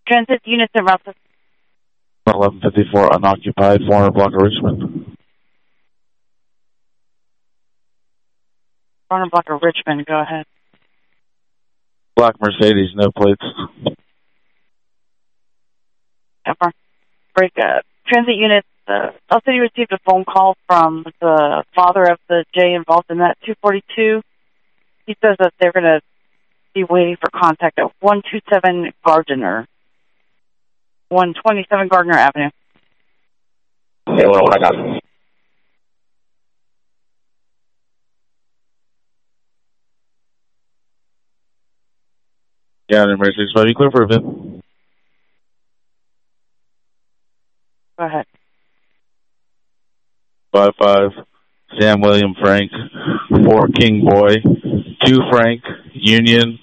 Transit units in route 1154 unoccupied, 400 block of Richmond. 400 block of Richmond, go ahead. Black Mercedes, no plates. Break up. Transit units, El City received a phone call from the father of the J involved in that 242. He says that they're going to be waiting for contact at 127 Gardner. 127 Gardner Avenue. Okay, well, I got it. Yeah, emergency. So you clear for a event? Go ahead. 55 Sam William Frank, 4 King Boy, 2 Frank, Union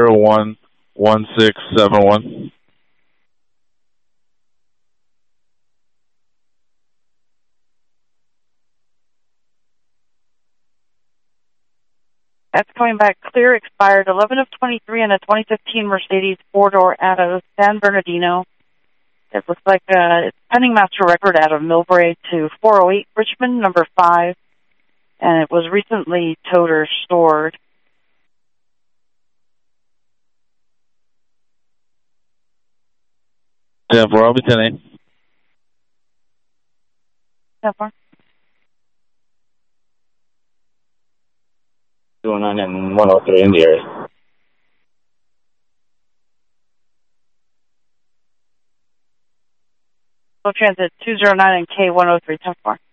011671. That's coming back clear, expired 11 of 23 and a 2015 Mercedes 4-door out of San Bernardino. It looks like it's pending master record out of Millbrae to 408 Richmond, number 5, and it was recently towed or stored. Yeah, for I'll be 10-8. So far. 209 and 103 in the area. Transit 209 and K103, 10-4.